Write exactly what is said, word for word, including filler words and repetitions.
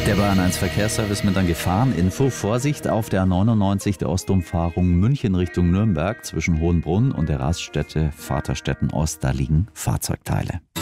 Der Bayern eins Verkehrsservice mit einer Gefahreninfo. Vorsicht auf der A neunundneunzig der Ostumfahrung München Richtung Nürnberg zwischen Hohenbrunn und der Raststätte Vaterstetten Ost. Da liegen Fahrzeugteile.